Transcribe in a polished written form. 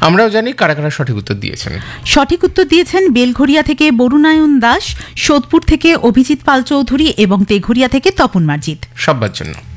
আমরাও জানি কারা কারা সঠিক উত্তর দিয়েছেন। সঠিক উত্তর দিয়েছেন বেলঘরিয়া থেকে বরুণায়ন দাস, সোদপুর থেকে অভিজিৎ পাল চৌধুরী এবং তেঘরিয়া থেকে তপন মার্জিত। সবার জন্য